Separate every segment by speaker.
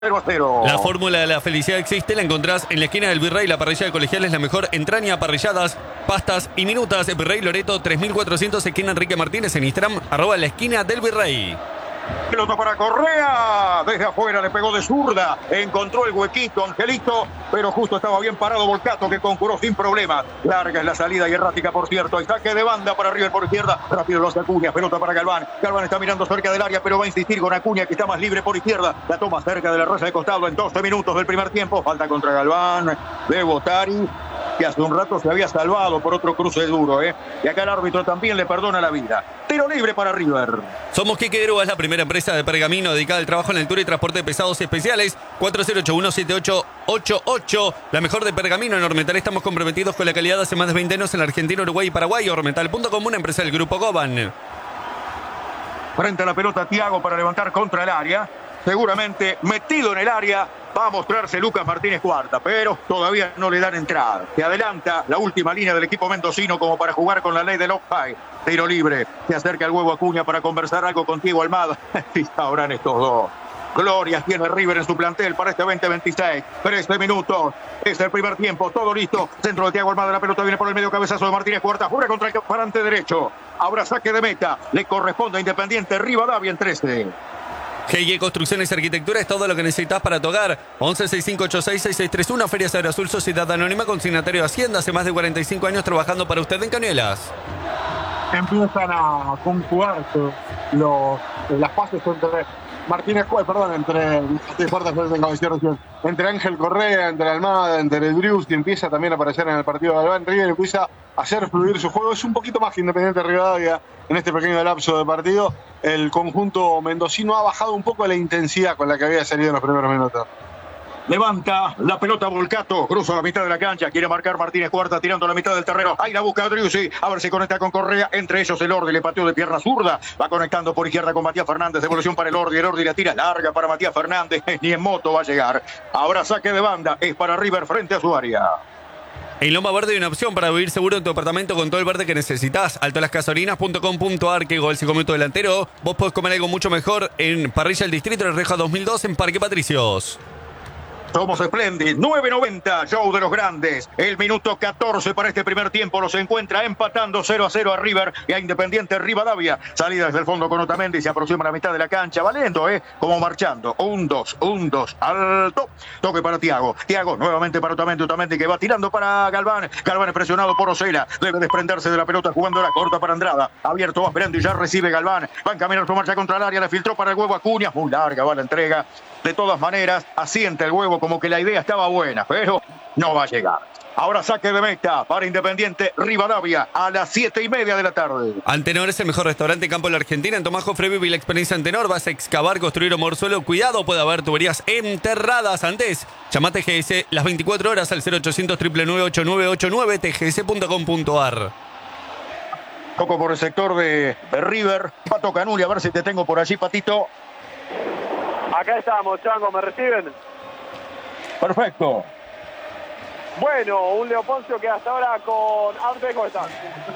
Speaker 1: 0-0.
Speaker 2: La fórmula de la felicidad existe, la encontrás en la esquina del Virrey. La parrilla de Colegial es la mejor. Entraña, parrilladas, pastas y minutas. Virrey Loreto 3400, esquina Enrique Martínez. En Instagram, @ la esquina del Virrey.
Speaker 1: Pelota para Correa, desde afuera le pegó de zurda, encontró el huequito Angelito, pero justo estaba bien parado Volcato, que concurrió sin problemas. Larga es la salida y errática, por cierto. Hay saque de banda para River por izquierda, rápido lo hace Acuña, pelota para Galván. Galván está mirando cerca del área, pero va a insistir con Acuña, que está más libre por izquierda. La toma cerca de la raya de costado en 12 minutos del primer tiempo. Falta contra Galván de Botari, que hace un rato se había salvado por otro cruce duro, y acá el árbitro también le perdona la vida. Tiro libre para River.
Speaker 2: Somos Quique Grúa, es la primera empresa de pergamino dedicada al trabajo en altura y transporte de pesados especiales. 40817888, la mejor de pergamino. En Ormetal estamos comprometidos con la calidad hace más de 20 años en la Argentina, Uruguay y Paraguay. Ormetal.com, una empresa del Grupo Goban.
Speaker 1: Frente a la pelota Thiago para levantar contra el área. Seguramente metido en el área va a mostrarse Lucas Martínez Cuarta, pero todavía no le dan entrada. Se adelanta la última línea del equipo mendocino como para jugar con la ley del offside. Tiro libre. Se acerca el huevo Acuña para conversar algo contigo, Almada. Y sabrán estos dos. Glorias tiene River en su plantel para este 2026. 13 minutos. Es el primer tiempo. Todo listo. Centro de Thiago Almada. La pelota viene por el medio, cabezazo de Martínez Cuarta. Jura contra el parante derecho. Ahora saque de meta. Le corresponde a Independiente Rivadavia en 13.
Speaker 2: GG Construcciones y Arquitectura es todo lo que necesitas para tu hogar. 1165866631, Feria Saber Azul, Sociedad Anónima, consignatario de Hacienda. Hace más de 45 años trabajando para usted en Cañuelas.
Speaker 3: Empiezan a conjugarse las pases entre entre Ángel Correa, entre Almada, entre el Drius, que empieza también a aparecer en el partido de Galván. River empieza a hacer fluir su juego. Es un poquito más que Independiente Rivadavia en este pequeño lapso de partido. El conjunto mendocino ha bajado un poco la intensidad con la que había salido en los primeros minutos.
Speaker 1: Levanta la pelota Volcato, cruza la mitad de la cancha, quiere marcar Martínez Cuarta tirando la mitad del terreno. Ahí la busca Driussi, a ver si conecta con Correa, entre ellos el Ordi, le pateó de pierna zurda, va conectando por izquierda con Matías Fernández, devolución para el Ordi la tira larga para Matías Fernández, ni en moto va a llegar. Ahora saque de banda, es para River frente a su área.
Speaker 2: En Loma Verde hay una opción para vivir seguro en tu apartamento con todo el verde que necesitas. altolascasorinas.com.ar, que gol si come tu delantero. Vos podés comer algo mucho mejor en Parrilla del Distrito de Reja 2002 en Parque Patricios.
Speaker 1: Somos Splendid, 9.90, show de los grandes. El minuto 14 para este primer tiempo. Los encuentra empatando 0-0 a River y a Independiente Rivadavia. Salida desde el fondo con Otamendi, se aproxima a la mitad de la cancha. Valiendo, como marchando. 1-2, alto. Toque para Thiago. Thiago nuevamente para Otamendi. Otamendi que va tirando para Galván. Galván es presionado por Osela. Debe desprenderse de la pelota jugando la corta para Andrada. Abierto, va esperando y ya recibe Galván. Va a caminar su marcha contra el área. Le filtró para el huevo Acuña. Muy larga va la entrega. De todas maneras, asiente el huevo como que la idea estaba buena, pero no va a llegar. Ahora saque de meta para Independiente Rivadavia a las 7:30 de la tarde.
Speaker 2: Antenor es el mejor restaurante en campo de la Argentina. En Tomás Jofre vive la experiencia Antenor. Vas a excavar, construir o mover suelo. Cuidado, puede haber tuberías enterradas antes. Llamate GS las 24 horas al 0800 999 8989 tgs.com.ar.
Speaker 1: Poco por el sector de River. Pato Canuli, a ver si te tengo por allí, Patito.
Speaker 4: Acá estamos, Chango, ¿me reciben?
Speaker 1: Perfecto.
Speaker 4: Bueno, un Leo Poncio que hasta ahora con Arte, ¿cómo están?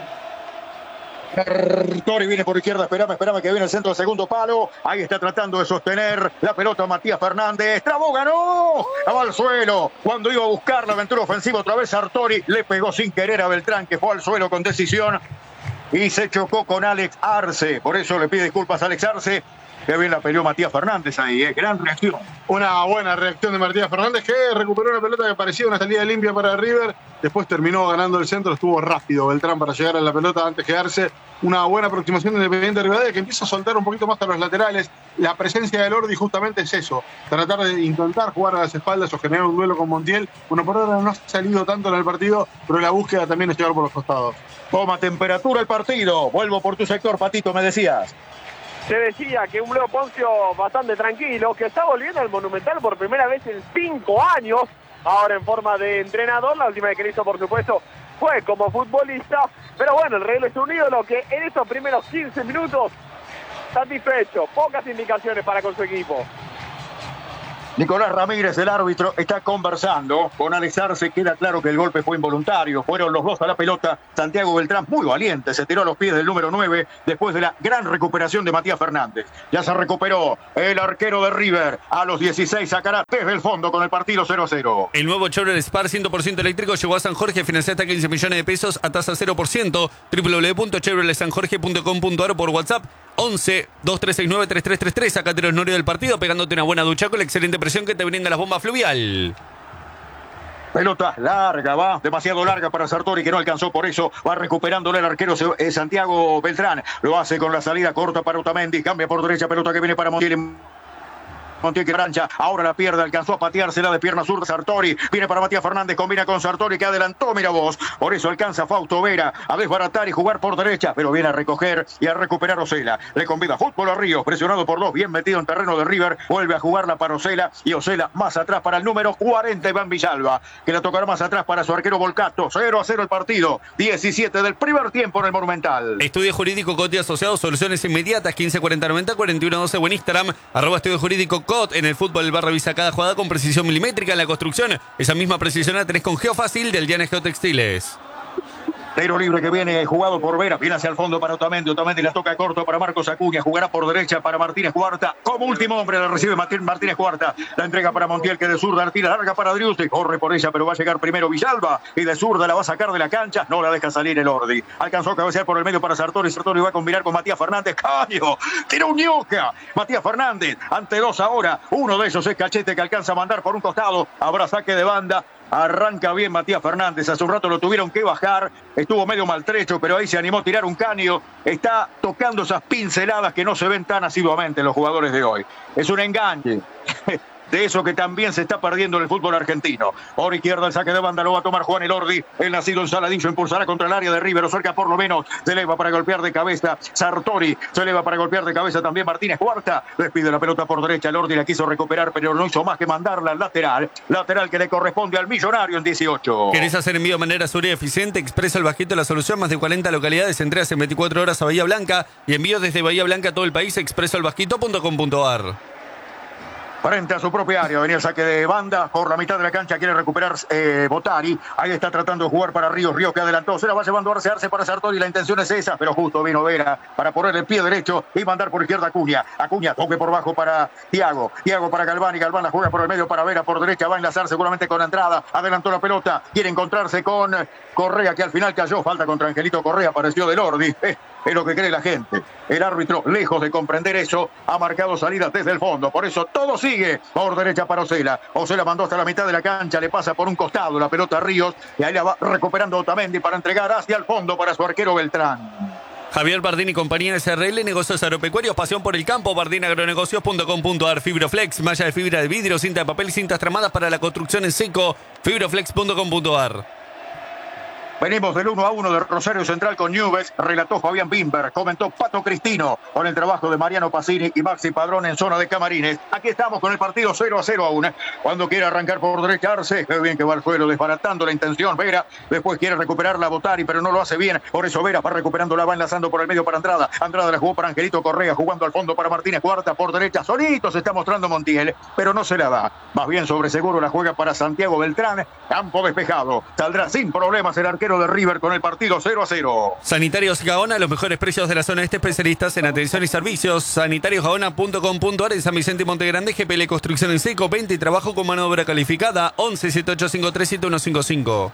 Speaker 1: Tori viene por izquierda, espérame que viene el centro del segundo palo. Ahí está tratando de sostener la pelota Matías Fernández. Trabó, ganó. Va al suelo. Cuando iba a buscar la aventura ofensiva otra vez Sartori, le pegó sin querer a Beltrán, que fue al suelo con decisión. Y se chocó con Alex Arce. Por eso le pide disculpas a Alex Arce. Qué bien la peleó Matías Fernández ahí, gran reacción.
Speaker 3: Una buena reacción de Matías Fernández, que recuperó una pelota que parecía una salida limpia para River. Después terminó ganando el centro, estuvo rápido Beltrán para llegar a la pelota antes de quedarse. Una buena aproximación de Independiente Rivadavia, que empieza a soltar un poquito más a los laterales. La presencia del Ordi justamente es eso, tratar de intentar jugar a las espaldas o generar un duelo con Montiel. Bueno, por ahora no ha salido tanto en el partido, pero la búsqueda también es llegar por los costados.
Speaker 1: Toma temperatura el partido. Vuelvo por tu sector, Patito, me decías.
Speaker 4: Se decía que un Leo Poncio bastante tranquilo, que está volviendo al Monumental por primera vez en 5 años, ahora en forma de entrenador. La última vez que lo hizo, por supuesto, fue como futbolista, pero bueno, el Real es un ídolo que en estos primeros 15 minutos satisfecho, pocas indicaciones para con su equipo.
Speaker 1: Nicolás Ramírez, el árbitro, está conversando con Alex Arce. Queda claro que el golpe fue involuntario. Fueron los dos a la pelota. Santiago Beltrán, muy valiente, se tiró a los pies del número 9 después de la gran recuperación de Matías Fernández. Ya se recuperó el arquero de River. A los 16 sacará desde el fondo con el partido 0-0.
Speaker 2: El nuevo Chevrolet Spar 100% eléctrico llegó a San Jorge, financia hasta 15 millones de pesos a tasa 0%. www.chevroletsanjorge.com.ar por WhatsApp 11 2369 3333. Sacate los norios del partido pegándote una buena ducha con la excelente presión que te brinda la bomba fluvial.
Speaker 1: Pelota larga, va demasiado larga para Sartori, que no alcanzó, por eso va recuperándole el arquero Santiago Beltrán. Lo hace con la salida corta para Otamendi, cambia por derecha, pelota que viene para Montiel. Montiel que rancha, ahora la pierde, alcanzó a pateársela de pierna zurda Sartori, viene para Matías Fernández, combina con Sartori que adelantó, mira vos, por eso alcanza Fausto Vera a desbaratar y jugar por derecha, pero viene a recoger y a recuperar Osela, le convida fútbol a Ríos, presionado por dos, bien metido en terreno de River, vuelve a jugarla para Osela y Osela más atrás para el número 40 Iván Villalba, que la tocará más atrás para su arquero Volcato. 0-0 el partido, 17 del primer tiempo en el Monumental.
Speaker 2: Estudio Jurídico Cot y Asociados, soluciones inmediatas, 154090 4112 o en Instagram, @Estudio Jurídico Cot. En el fútbol, el bar revisa cada jugada con precisión milimétrica. En la construcción, esa misma precisión la tenés con Geofácil del Diana Geotextiles.
Speaker 1: Tiro libre que viene jugado por Vera, viene hacia el fondo para Otamendi, Otamendi la toca corto para Marcos Acuña, jugará por derecha para Martínez Cuarta, como último hombre la recibe Martínez Cuarta, la entrega para Montiel que de zurda tira larga para Driussi, corre por ella pero va a llegar primero Villalba y de zurda la va a sacar de la cancha, no la deja salir el Ordi, alcanzó a cabecear por el medio para Sartori, Sartori va a combinar con Matías Fernández, ¡caño! Tiró un ñoca, Matías Fernández, ante dos ahora, uno de ellos es Cachete que alcanza a mandar por un costado, habrá saque de banda. Arranca bien Matías Fernández, hace un rato lo tuvieron que bajar, estuvo medio maltrecho, pero ahí se animó a tirar un caño, está tocando esas pinceladas que no se ven tan asiduamente en los jugadores de hoy. Es un enganche. De eso que también se está perdiendo en el fútbol argentino. Por izquierda el saque de banda lo va a tomar Juan Elordi. El nacido en Saladillo impulsará contra el área de River, o cerca por lo menos. Se eleva para golpear de cabeza Sartori. Se eleva para golpear de cabeza también Martínez Cuarta. Despide la pelota por derecha. Elordi la quiso recuperar, pero no hizo más que mandarla al lateral. Lateral que le corresponde al Millonario en 18.
Speaker 2: ¿Querés hacer envío de manera segura y eficiente? Expresa el Bajito la solución. Más de 40 localidades. Entregas en 24 horas a Bahía Blanca. Y envíos desde Bahía Blanca a todo el país. expresoalbajito.com.ar.
Speaker 1: Frente a su propia área, venía el saque de banda por la mitad de la cancha, quiere recuperar Botari, ahí está tratando de jugar para Ríos que adelantó, se la va llevando a Arce para Sartori, la intención es esa, pero justo vino Vera para poner el pie derecho y mandar por izquierda Acuña, toque por bajo para Thiago para Galván, y Galván la juega por el medio para Vera, por derecha va a enlazar seguramente con Andrada, adelantó la pelota, quiere encontrarse con Correa, que al final cayó, falta contra Angelito Correa, apareció del Ordi, es lo que cree la gente. El árbitro, lejos de comprender eso, ha marcado salidas desde el fondo. Por eso todo sigue por derecha para Osela. Osela mandó hasta la mitad de la cancha, le pasa por un costado la pelota a Ríos y ahí la va recuperando Otamendi para entregar hacia el fondo para su arquero Beltrán.
Speaker 2: Javier Bardín y compañía SRL, negocios agropecuarios, pasión por el campo, bardinagronegocios.com.ar. Fibroflex, malla de fibra de vidrio, cinta de papel y cintas tramadas para la construcción en seco, fibroflex.com.ar.
Speaker 1: Venimos del 1-1 de Rosario Central con Newell's, relató Fabián Bimber, comentó Pato Cristino con el trabajo de Mariano Pacini y Maxi Padrón en zona de camarines. Aquí estamos con el partido 0-0 aún. Cuando quiere arrancar por derecha Arce, ve bien que va al suelo desbaratando la intención Vera, después quiere recuperarla Botari, pero no lo hace bien, por eso Vera va recuperando, la va enlazando por el medio para Andrada. Andrada la jugó para Angelito Correa, jugando al fondo para Martínez Cuarta, por derecha solito se está mostrando Montiel, pero no se la da. Más bien sobre seguro la juega para Santiago Beltrán, campo despejado. Saldrá sin problemas el arquero de River con el partido 0-0.
Speaker 2: Sanitarios Gaona, los mejores precios de la zona este, especialistas en atención y servicios. sanitariosgaona.com.ar en San Vicente y Montegrande. GPL Construcción en seco, venta y trabajo con mano de obra calificada. 11 7853 7155.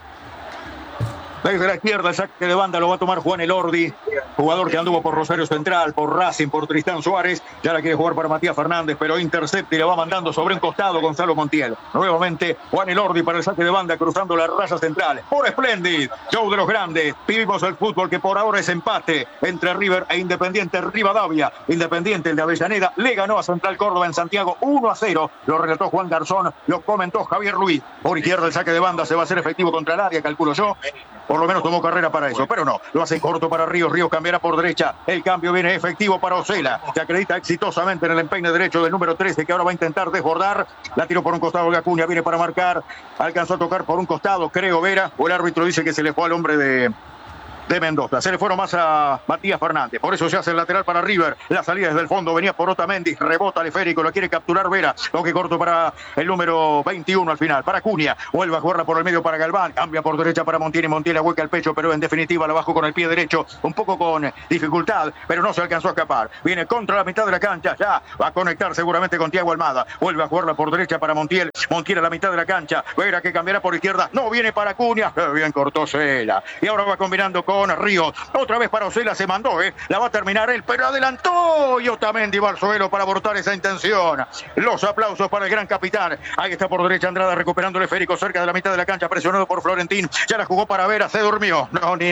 Speaker 1: Desde la izquierda el saque de banda lo va a tomar Juan Elordi, jugador que anduvo por Rosario Central, por Racing, por Tristán Suárez. Ya la quiere jugar para Matías Fernández, pero intercepta y le va mandando sobre un costado Gonzalo Montiel. Nuevamente Juan Elordi para el saque de banda cruzando la raya central. Por Splendid, show de los grandes. Vivimos el fútbol que por ahora es empate entre River e Independiente Rivadavia. Independiente, el de Avellaneda, le ganó a Central Córdoba en Santiago 1-0. Lo relató Juan Garzón, lo comentó Javier Ruiz. Por izquierda el saque de banda se va a hacer efectivo contra el área, calculo yo. Por lo menos tomó carrera para eso, pero no, lo hace corto para Ríos, Ríos cambiará por derecha, el cambio viene efectivo para Osela, se acredita exitosamente en el empeine derecho del número 13 que ahora va a intentar desbordar, la tiró por un costado de Acuña, viene para marcar, alcanzó a tocar por un costado, creo Vera, o el árbitro dice que se le fue al hombre de de Mendoza. Se le fueron más a Matías Fernández. Por eso se hace el lateral para River. La salida desde el fondo venía por Otamendi. Rebota el esférico, lo quiere capturar Vera. Toque corto para el número 21 al final. Para Cunha. Vuelve a jugarla por el medio para Galván. Cambia por derecha para Montiel. Montiel hueca el pecho, pero en definitiva la bajó con el pie derecho. Un poco con dificultad, pero no se alcanzó a escapar. Viene contra la mitad de la cancha. Ya va a conectar seguramente con Thiago Almada. Vuelve a jugarla por derecha para Montiel. Montiel a la mitad de la cancha. Vera que cambiará por izquierda. No viene para Cunha. Bien cortó Osela. Y ahora va combinando con Ríos. Otra vez para Osela. Se mandó, La va a terminar él, pero adelantó. Y Otamendi va al suelo para abortar esa intención. Los aplausos para el gran capitán. Ahí está por derecha Andrada recuperando el esférico cerca de la mitad de la cancha. Presionado por Florentín. Ya la jugó para Vera. Se durmió.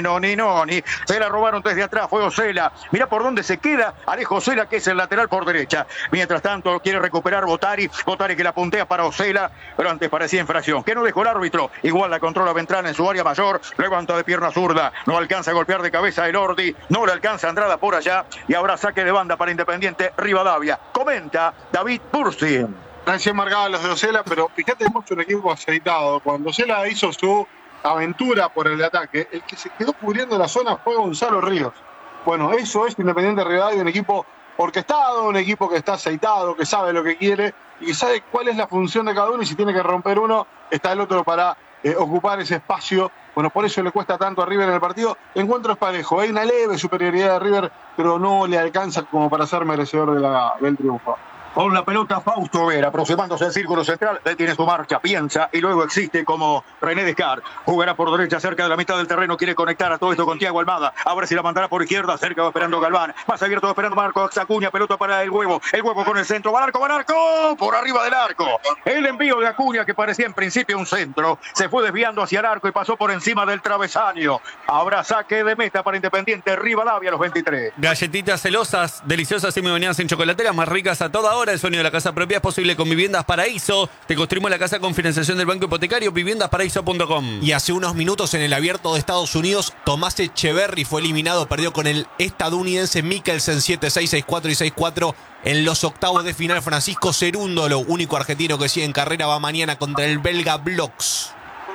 Speaker 1: No. Se la robaron desde atrás. Fue Osela. Mira por dónde se queda Alejo Osela, que es el lateral por derecha. Mientras tanto quiere recuperar Botari. Botari que la puntea para Osela, pero antes parecía infracción. Que no dejó el árbitro. Igual la controla Beltrán en su área mayor. Levanta de pierna zurda. No alcanza a golpear de cabeza el Ordi. No le alcanza Andrada por allá. Y ahora saque de banda para Independiente Rivadavia. Comenta David Bursin.
Speaker 3: Recién marcaban los de Osela, pero fíjate, hemos un equipo aceitado. Cuando Osela hizo su aventura por el ataque, el que se quedó cubriendo la zona fue Gonzalo Ríos. Bueno, eso es Independiente Rivadavia, un equipo orquestado, un equipo que está aceitado, que sabe lo que quiere y que sabe cuál es la función de cada uno, y si tiene que romper uno, está el otro para ocupar ese espacio. Bueno, por eso le cuesta tanto a River en el partido. Encuentro es parejo, hay una leve superioridad de River, pero no le alcanza como para ser merecedor del triunfo.
Speaker 1: Con la pelota Fausto Vera, aproximándose al círculo central, detiene su marcha, piensa y luego existe como René Descartes. Jugará por derecha cerca de la mitad del terreno, quiere conectar a todo esto con Thiago Almada. A ver si la mandará por izquierda, cerca va esperando Galván. Más abierto va esperando Marco Acuña, pelota para el huevo con el centro, va al arco, por arriba del arco. El envío de Acuña, que parecía en principio un centro, se fue desviando hacia el arco y pasó por encima del travesaño. Habrá saque de meta para Independiente Rivadavia a los 23.
Speaker 2: Galletitas celosas, deliciosas y memonías en chocolateras, más ricas a toda hora. El sueño de la casa propia es posible con Viviendas Paraíso. Te construimos la casa con financiación del Banco Hipotecario, viviendasparaíso.com.
Speaker 5: Y hace unos minutos en el Abierto de Estados Unidos, Tomás Echeverry fue eliminado, perdió con el estadounidense Mikkelsen 7-6, 6-4 y 6-4 en los octavos de final. Francisco Cerúndolo, único argentino que sigue en carrera, va mañana contra el belga Bloks.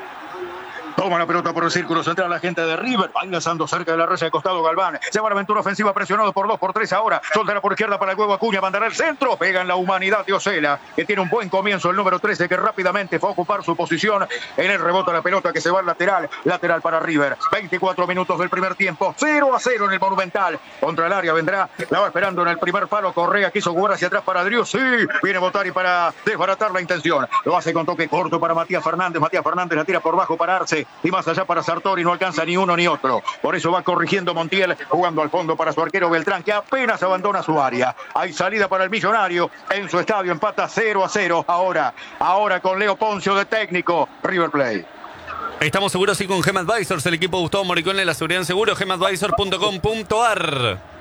Speaker 1: Toma la pelota por el círculo central la gente de River. Va enlazando cerca de la raya de costado Galván. Se va la aventura ofensiva presionado por 2 por 3 ahora. Soltará por izquierda para el huevo Acuña. Mandará el centro. Pega en la humanidad de Osela, que tiene un buen comienzo. El número 13 que rápidamente fue a ocupar su posición. En el rebote la pelota que se va al lateral. Lateral para River. 24 minutos del primer tiempo. 0-0 en el Monumental. Contra el área vendrá. La va esperando en el primer palo. Correa quiso jugar hacia atrás para Drius. Sí. Viene Botari para desbaratar la intención. Lo hace con toque corto para Matías Fernández. Matías Fernández la tira por bajo para Arce. Y más allá para Sartori, no alcanza ni uno ni otro. Por eso va corrigiendo Montiel, jugando al fondo para su arquero Beltrán, que apenas abandona su área. Hay salida para el Millonario en su estadio, empata 0-0. Ahora con Leo Poncio de técnico, River Plate.
Speaker 2: Estamos seguros sí con Gem Advisors, el equipo Gustavo Morricone, la seguridad en seguro, gemadvisor.com.ar.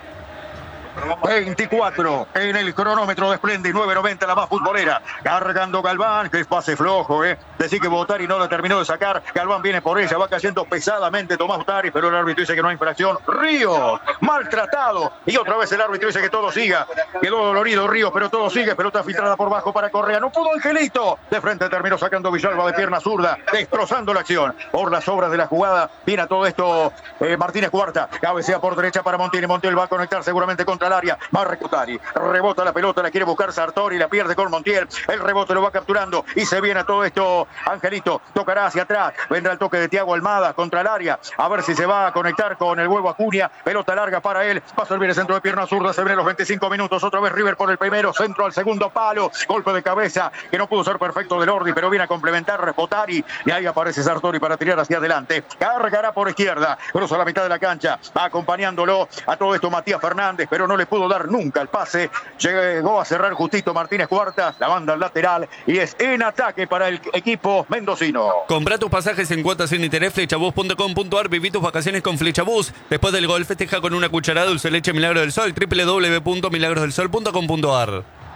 Speaker 1: 24 en el cronómetro de Splendid, 9.90 la más futbolera. Cargando Galván, que es pase flojo, Decir que Botari no la terminó de sacar. Galván viene por ella, va cayendo pesadamente Tomás Botari, pero el árbitro dice que no hay infracción. Ríos, maltratado. Y otra vez el árbitro dice que todo siga. Quedó dolorido Ríos, pero todo sigue. Pelota filtrada por bajo para Correa. No pudo Angelito. De frente terminó sacando Villalba de pierna zurda, destrozando la acción. Por las obras de la jugada, viene a todo esto Martínez Cuarta. Cabecea por derecha para Montiel. Montiel va a conectar seguramente contra el área. Marco Botari. Rebota la pelota, la quiere buscar Sartori, la pierde con Montiel. El rebote lo va capturando y se viene a todo esto Angelito. Tocará hacia atrás. Vendrá el toque de Thiago Almada contra el área. A ver si se va a conectar con el huevo Acuña. Pelota larga para él. Va a servir el centro de pierna zurda. Se vienen los 25 minutos. Otra vez River por el primero. Centro al segundo palo. Golpe de cabeza que no pudo ser perfecto del Ordi, pero viene a complementar Botari. Y ahí aparece Sartori para tirar hacia adelante. Cargará por izquierda. Cruza la mitad de la cancha. Va acompañándolo a todo esto Matías Fernández, pero no le pudo dar nunca el pase. Llegó a cerrar justito Martínez Cuarta. La banda al lateral. Y es en ataque para el equipo mendocino.
Speaker 2: Comprá tus pasajes en cuotas sin interés, flechabus.com.ar. Viví tus vacaciones con Flechabus. Después del gol festeja con una cucharada dulce leche Milagro del Sol. www.milagrosdelsol.com.ar.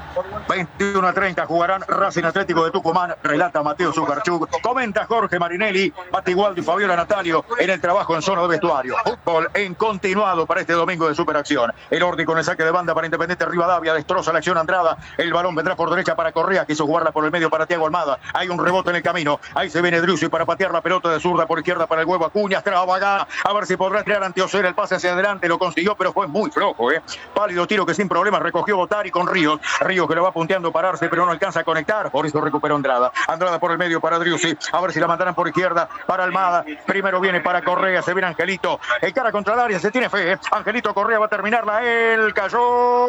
Speaker 1: 21:30 jugarán Racing Atlético de Tucumán, relata Mateo Zuccarchuk, comenta Jorge Marinelli, Batigualdo y Fabiola Natalio en el trabajo en zona de vestuario. Fútbol en continuado para este domingo de superacción. El Ordi con el saque de banda para Independiente Rivadavia, destroza la acción Andrada, el balón vendrá por derecha para Correa, quiso jugarla por el medio para Thiago Almada, hay un rebote en el camino, ahí se viene Driussi para patear la pelota de zurda por izquierda para el huevo Acuña, Travagá, a ver si podrá crear ante Osera el pase hacia adelante, lo consiguió pero fue muy flojo, pálido tiro que sin problemas recogió Botari con Ríos que lo va punteando para Arce, pero no alcanza a conectar, por eso recuperó Andrada por el medio para Driussi, a ver si la mandarán por izquierda para Almada, primero viene para Correa, se viene Angelito, el cara contra el área, se tiene fe, Angelito Correa va a terminarla, él cayó,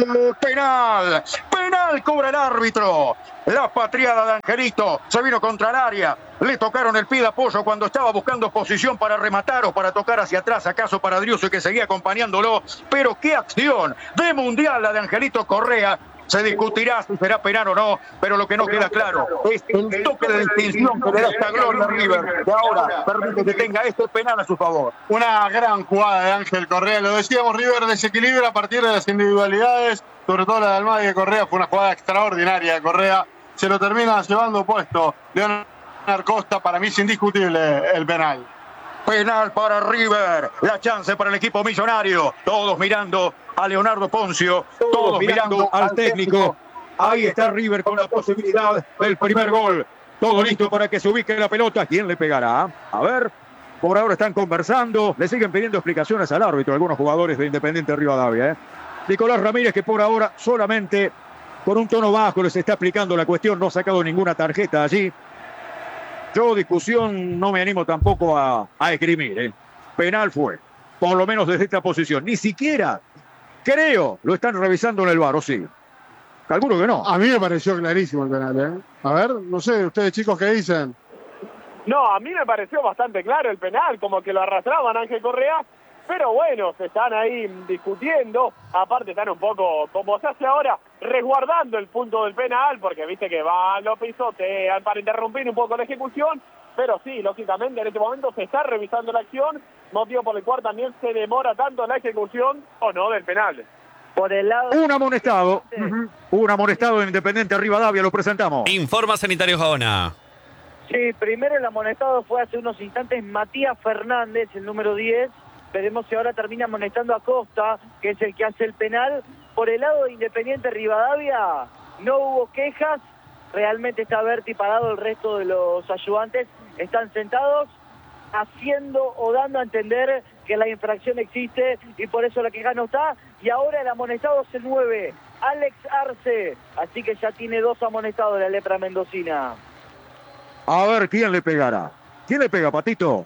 Speaker 1: penal cobra el árbitro, la patriada de Angelito, se vino contra el área, le tocaron el pie de apoyo cuando estaba buscando posición para rematar o para tocar hacia atrás, acaso para Driussi que seguía acompañándolo, pero qué acción de mundial la de Angelito Correa. Se discutirá si será penal o no, pero lo que no queda claro es el toque de distinción que le da esta gloria a River, que ahora permite que tenga este penal a su favor.
Speaker 3: Una gran jugada de Ángel Correa, lo decíamos, River desequilibra a partir de las individualidades, sobre todo la de Almada y de Correa, fue una jugada extraordinaria de Correa, se lo termina llevando puesto Leonardo Costa, para mí es indiscutible el penal.
Speaker 1: Penal para River, la chance para el equipo millonario, todos mirando a Leonardo Poncio, todos mirando al técnico. Ahí está River con la posibilidad del primer gol. Todo listo para que se ubique la pelota. ¿Quién le pegará? A ver, por ahora están conversando, le siguen pidiendo explicaciones al árbitro algunos jugadores de Independiente Rivadavia. Nicolás Ramírez, que por ahora solamente con un tono bajo les está explicando la cuestión, no ha sacado ninguna tarjeta allí. Yo discusión no me animo tampoco a esgrimir. Penal fue, por lo menos desde esta posición. Ni siquiera, creo, lo están revisando en el VAR, ¿o sí? Calculo que no.
Speaker 3: A mí me pareció clarísimo el penal, A ver, no sé, ustedes chicos, ¿qué dicen?
Speaker 4: No, a mí me pareció bastante claro el penal, como que lo arrastraban Ángel Correa, pero bueno, se están ahí discutiendo, aparte están un poco, como se hace ahora, resguardando el punto del penal, porque viste que van los pisotean para interrumpir un poco la ejecución, pero sí, lógicamente en este momento se está revisando la acción, motivo por el cual también se demora tanto la ejecución o no del penal.
Speaker 6: Por el lado...
Speaker 1: Un amonestado, un amonestado en Independiente Rivadavia, lo presentamos.
Speaker 2: Informa Sanitario Gaona.
Speaker 6: Sí, primero el amonestado fue hace unos instantes Matías Fernández, el número 10. Veremos si ahora termina amonestando a Costa, que es el que hace el penal. Por el lado de Independiente Rivadavia no hubo quejas. Realmente está Berti parado, el resto de los ayudantes están sentados haciendo o dando a entender que la infracción existe y por eso la queja no está. Y ahora el amonestado es el 9, Alex Arce. Así que ya tiene 2 amonestados de la lepra mendocina.
Speaker 1: A ver, ¿quién le pegará? ¿Quién le pega, Patito?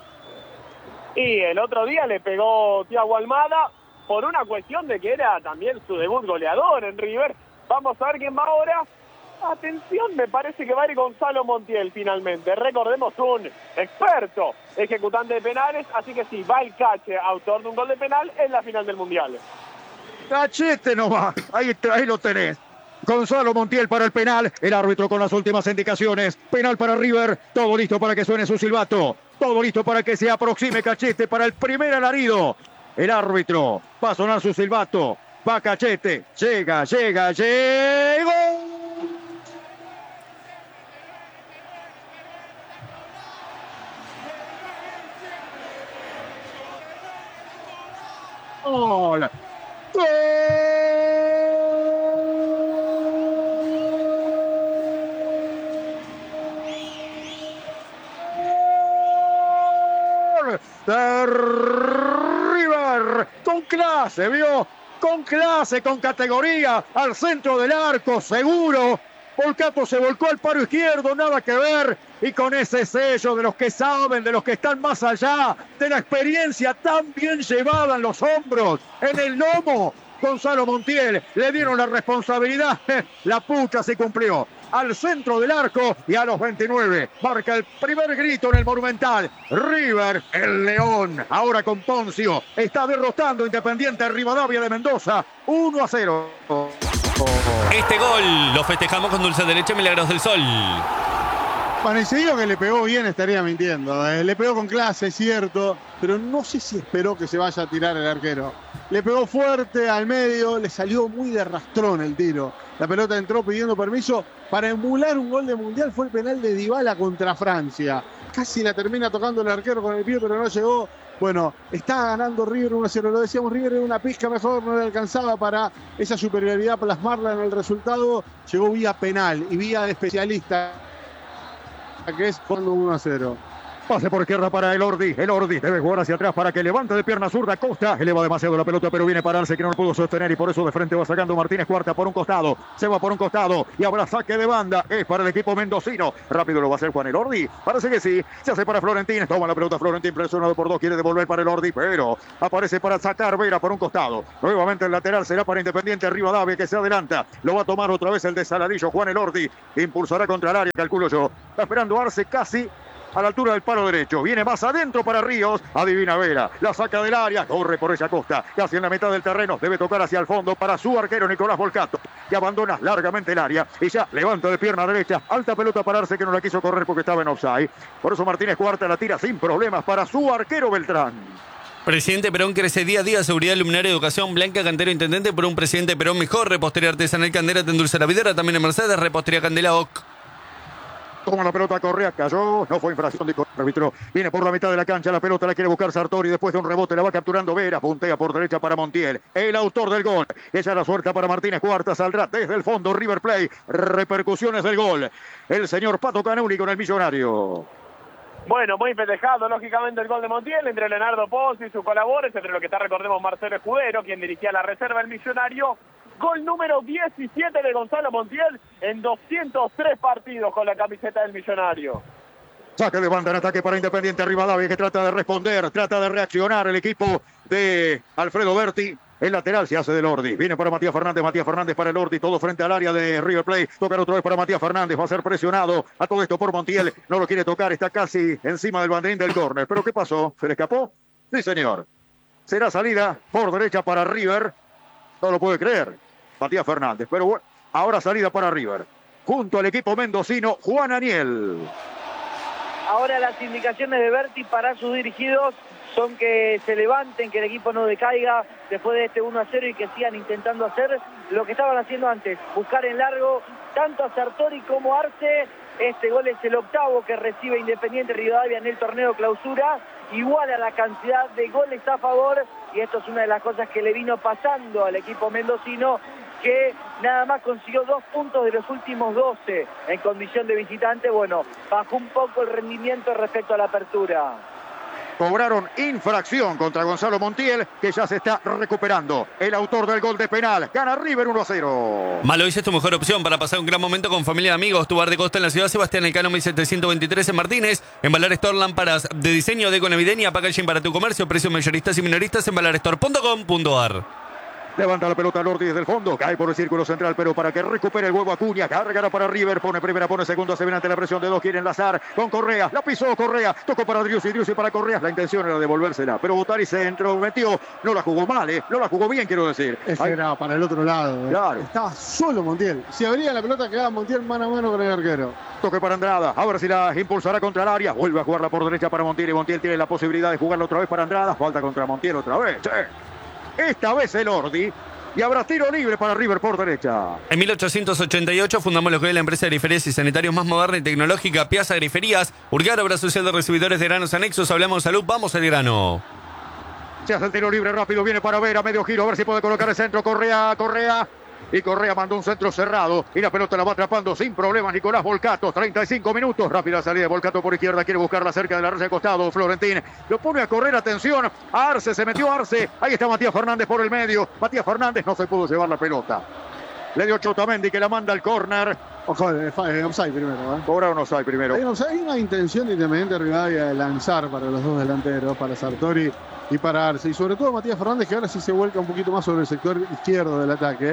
Speaker 4: Y el otro día le pegó Thiago Almada por una cuestión de que era también su debut goleador en River. Vamos a ver quién va ahora. Atención, me parece que va a ir Gonzalo Montiel finalmente. Recordemos, un experto ejecutante de penales, así que sí, va el Cache, autor de un gol de penal en la final del Mundial.
Speaker 1: Cachete nomás, ahí lo tenés. Gonzalo Montiel para el penal, el árbitro con las últimas indicaciones. Penal para River, todo listo para que suene su silbato. Todo listo para que se aproxime Cachete para el primer alarido. El árbitro va a sonar su silbato. Va Cachete, llegó. ¡Gol! ¡Gol! De River, con clase, vio, con clase, con categoría, al centro del arco, seguro. Volcato se volcó al paro izquierdo, nada que ver, y con ese sello de los que saben, de los que están más allá, de la experiencia tan bien llevada en los hombros, en el lomo, Gonzalo Montiel, le dieron la responsabilidad, la pucha se cumplió. Al centro del arco y a los 29 marca el primer grito en el Monumental. River, el León, ahora con Poncio, está derrotando Independiente Rivadavia de Mendoza 1-0.
Speaker 2: Este gol lo festejamos con dulce de leche Milagros del Sol.
Speaker 3: Bueno, y se digo que le pegó bien, estaría mintiendo. Le pegó con clase, es cierto, pero no sé si esperó que se vaya a tirar el arquero. Le pegó fuerte al medio, le salió muy de rastrón el tiro. La pelota entró pidiendo permiso para emular un gol de Mundial. Fue el penal de Dybala contra Francia. Casi la termina tocando el arquero con el pie, pero no llegó. Bueno, está ganando River 1-0. Lo decíamos, River era una pizca mejor, no le alcanzaba para esa superioridad plasmarla en el resultado. Llegó vía penal y vía de especialista, que es jugando 1-0.
Speaker 1: Pase por izquierda para el Ordi debe jugar hacia atrás para que levante de pierna zurda. Costa eleva demasiado la pelota, pero viene a pararse, que no lo pudo sostener, y por eso de frente va sacando Martínez Cuarta por un costado. Se va por un costado y habrá saque de banda. Es para el equipo mendocino. Rápido lo va a hacer Juan el Ordi. Parece que sí. Se hace para Florentín. Toma la pelota Florentín, presionado por dos. Quiere devolver para el Ordi, pero aparece para sacar Vera por un costado. Nuevamente el lateral será para Independiente Rivadavia, que se adelanta. Lo va a tomar otra vez el de Saladillo. Juan el Ordi impulsará contra el área, calculo yo. Está esperando Arce casi a la altura del palo derecho. Viene más adentro para Ríos. Adivina Vera. La saca del área. Corre por ella Costa. Casi en la mitad del terreno. Debe tocar hacia el fondo para su arquero Nicolás Volcato, que abandona largamente el área. Y ya levanta de pierna derecha. Alta pelota para Arce, que no la quiso correr porque estaba en offside. Por eso Martínez Cuarta la tira sin problemas para su arquero Beltrán.
Speaker 2: Presidente Perón crece día a día. Seguridad, luminaria, educación. Blanca Cantero, intendente por un presidente Perón mejor. Repostería artesanal Candela, te endulza la videra. También en Mercedes. Repostería Candela OC.
Speaker 1: Toma la pelota, Correa, cayó, no fue infracción de árbitro. Viene por la mitad de la cancha, la pelota la quiere buscar Sartori, después de un rebote la va capturando Vera, puntea por derecha para Montiel, el autor del gol. Ella la suelta para Martínez Cuarta, saldrá desde el fondo River Plate. Repercusiones del gol. El señor Pato Canuli con el Millonario.
Speaker 4: Bueno, muy festejado, lógicamente, el gol de Montiel entre Leonardo Pozzi y sus colaboradores, entre lo que está, recordemos, Marcelo Escudero, quien dirigía la reserva del Millonario. Gol número 17 de Gonzalo Montiel en 203 partidos con la camiseta del Millonario.
Speaker 1: Saque de banda en ataque para Independiente Rivadavia, que trata de responder, trata de reaccionar el equipo de Alfredo Berti. El lateral se hace del Ordi. Viene para Matías Fernández para el Ordi. Todo frente al área de River Plate. Tocar otra vez para Matías Fernández. Va a ser presionado a todo esto por Montiel. No lo quiere tocar. Está casi encima del banderín del córner. ¿Pero qué pasó? ¿Se le escapó? Sí, señor. Será salida por derecha para River. No lo puede creer Matías Fernández. Pero bueno, ahora salida para River. Junto al equipo mendocino, Juan Aniel.
Speaker 6: Ahora las indicaciones de Berti para sus dirigidos son que se levanten, que el equipo no decaiga después de este 1-0 y que sigan intentando hacer lo que estaban haciendo antes, buscar en largo tanto a Sartori como a Arce. Este gol es el octavo que recibe Independiente Rivadavia en el torneo clausura, igual a la cantidad de goles a favor, y esto es una de las cosas que le vino pasando al equipo mendocino, que nada más consiguió 2 puntos de los últimos 12 en condición de visitante. Bueno, bajó un poco el rendimiento respecto a la apertura.
Speaker 1: Cobraron infracción contra Gonzalo Montiel, que ya se está recuperando. El autor del gol de penal. Gana River 1-0.
Speaker 2: Malois es tu mejor opción para pasar un gran momento con familia y amigos. Tu bar de costa en la ciudad Sebastián Elcano 1723 en Martínez. En Valar Store, lámparas de diseño, deco navideña, packaging para tu comercio. Precios mayoristas y minoristas en valarestore.com.ar.
Speaker 1: Levanta la pelota al Ordi desde el fondo, cae por el círculo central, pero para que recupere el huevo Acuña, cargará para River, pone primera, pone segunda, se viene ante la presión de dos, quiere enlazar con Correa, la pisó Correa, tocó para Driussi para Correa, la intención era devolvérsela, pero Botari se entrometió, no la jugó mal, no la jugó bien, quiero decir.
Speaker 3: Ese era para el otro lado.
Speaker 1: Claro.
Speaker 3: Estaba solo Montiel. Si abría la pelota, quedaba Montiel mano a mano con el arquero.
Speaker 1: Toque para Andrada, a ver si la impulsará contra el área, vuelve a jugarla por derecha para Montiel, y Montiel tiene la posibilidad de jugarla otra vez para Andrada, falta contra Montiel otra vez. Esta vez el Ordi. Y habrá tiro libre para River por derecha.
Speaker 2: En 1888 fundamos lo que es la empresa de griferías y sanitarios más moderna y tecnológica, Piazza Griferías. Urgar, obra social de recibidores de granos anexos. Hablamos de salud, vamos al grano.
Speaker 1: Se hace el tiro libre rápido, viene para Vera, medio giro, a ver si puede colocar el centro. Correa. Y Correa mandó un centro cerrado y la pelota la va atrapando sin problemas Nicolás Volcato. 35 minutos, rápida salida de Volcato por izquierda, quiere buscarla cerca de la red de costado. Florentín lo pone a correr, atención, Arce, se metió Arce, ahí está Matías Fernández por el medio. Matías Fernández no se pudo llevar la pelota. Le dio Chotamendi que la manda al córner.
Speaker 3: Ojo, offside primero.
Speaker 1: Cobraron offside primero.
Speaker 3: Hay una intención de Independiente Rivadavia de lanzar para los dos delanteros, para Sartori y para Arce. Y sobre todo Matías Fernández, que ahora sí se vuelca un poquito más sobre el sector izquierdo del ataque.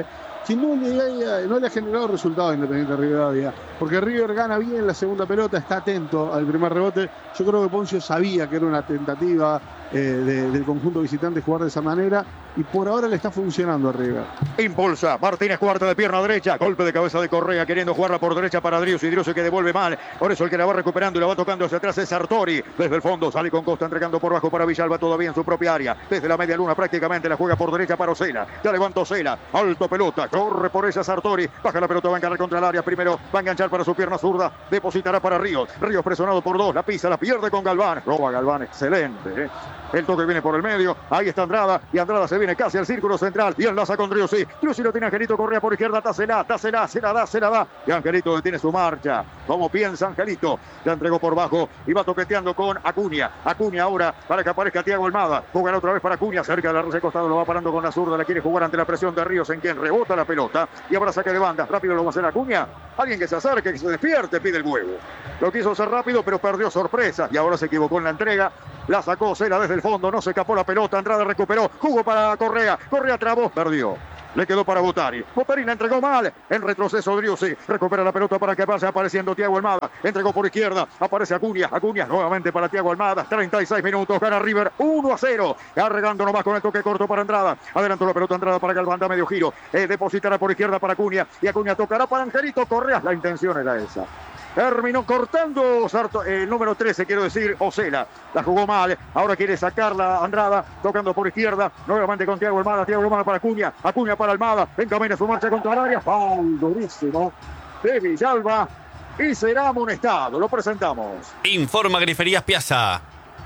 Speaker 3: que no le ha generado resultado a Independiente Rivadavia, porque River gana bien la segunda pelota, está atento al primer rebote. Yo creo que Poncio sabía que era una tentativa del conjunto visitante jugar de esa manera, y por ahora le está funcionando a River.
Speaker 1: Impulsa, Martínez cuarta de pierna derecha, golpe de cabeza de Correa, queriendo jugarla por derecha para Driussi, y Driussi que devuelve mal, por eso el que la va recuperando y la va tocando hacia atrás es Sartori, desde el fondo sale con Costa entregando por bajo para Villalba, todavía en su propia área, desde la media luna prácticamente la juega por derecha para Ocela, ya levanta Ocela, alto pelota, corre por esa Sartori, baja la pelota, va a encarar contra el área, primero va a enganchar para su pierna zurda, depositará para Ríos presionado por dos, la pisa, la pierde con Galván, roba Galván, excelente, el toque viene por el medio, ahí está Andrada, y Andrada se viene casi al círculo central, y enlaza con Driussi, Driussi lo tiene Angelito Correa por izquierda, Tacela, se la da, y Angelito detiene su marcha, como piensa Angelito, la entregó por bajo, y va toqueteando con Acuña ahora, para que aparezca Thiago Almada, jugará otra vez para Acuña, cerca de la red de costado, lo va parando con la zurda, la quiere jugar ante la presión de Ríos, en quien rebota la pelota, y ahora saque de banda, rápido lo va a hacer Acuña, alguien que se acerque, que se despierte, pide el huevo, lo quiso hacer rápido, pero perdió sorpresa, y ahora se equivocó en la entrega, la sacó Cela desde el fondo, no se escapó la pelota, Andrada recuperó, jugó para Correa trabó, perdió. Le quedó para Botari. Botari la entregó mal. En retroceso Driussi. Recupera la pelota para que pase apareciendo Thiago Almada. Entregó por izquierda. Aparece Acuña. Acuña nuevamente para Thiago Almada. 36 minutos. Gana River 1-0. Arregando nomás con el toque corto para Andrada. Adelantó la pelota Andrada para Galván. Da medio giro. Depositará por izquierda para Acuña. Y Acuña tocará para Angelito Correa. La intención era esa. Terminó cortando el número 13, quiero decir, Ocela. La jugó mal, ahora quiere sacarla Andrada, tocando por izquierda, nuevamente con Thiago Almada para Acuña, Acuña para Almada, encamina su marcha contra el área, foul durísimo de Villalba, y será amonestado, lo presentamos.
Speaker 2: Informa Griferías Piazza.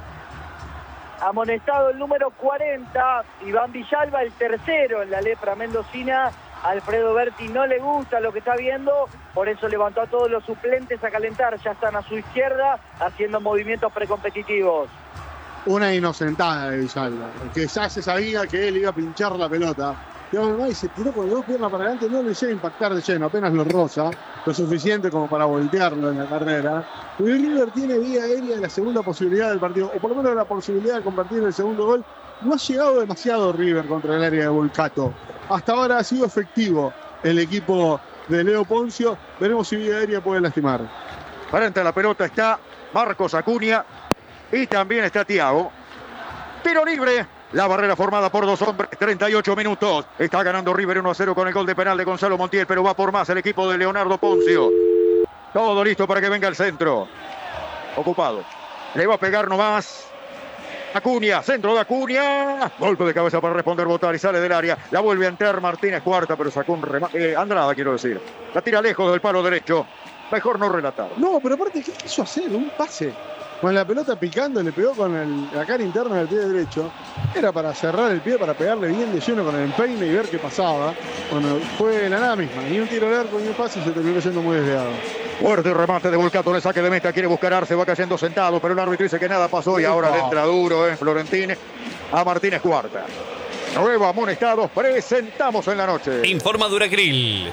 Speaker 6: Amonestado el número 40, Iván Villalba, el tercero en la lepra mendocina. Alfredo Berti no le gusta lo que está viendo, por eso levantó a todos los suplentes a calentar, ya están a su izquierda haciendo movimientos precompetitivos.
Speaker 3: Una inocentada de Villalba, que ya se sabía que él iba a pinchar la pelota. Y se tiró con dos piernas para adelante, no le llega a impactar de lleno, apenas lo roza, lo suficiente como para voltearlo en la carrera. Y River tiene vía aérea la segunda posibilidad del partido, o por lo menos la posibilidad de convertir el segundo gol. No ha llegado demasiado River contra el área de Volcato. Hasta ahora ha sido efectivo el equipo de Leo Poncio. Veremos si vía aérea puede lastimar.
Speaker 1: Frente a la pelota está Marcos Acuña y también está Thiago. Tiro libre. La barrera formada por dos hombres, 38 minutos. Está ganando River 1-0 con el gol de penal de Gonzalo Montiel, pero va por más el equipo de Leonardo Poncio. Todo listo para que venga el centro. Ocupado. Le va a pegar nomás Acuña, centro de Acuña. Golpe de cabeza para responder Botari, sale del área. La vuelve a entrar Martínez, cuarta, pero sacó un remate. Andrada, quiero decir. La tira lejos del palo derecho. Mejor no relatar.
Speaker 3: No, pero aparte, ¿qué quiso hacer? Un pase. Con la pelota picando, le pegó con la cara interna del pie derecho. Era para cerrar el pie, para pegarle bien de lleno con el empeine y ver qué pasaba. Bueno, fue la nada misma. Ni un tiro de arco, ni un pase, y se terminó yendo muy desviado.
Speaker 1: Fuerte remate de Volcato en el saque de meta. Quiere buscar Arce, va cayendo sentado, pero el árbitro dice que nada pasó y ahora le entra duro Florentine a Martínez cuarta. Nuevo amonestado, presentamos en la noche.
Speaker 2: Informa Duracril.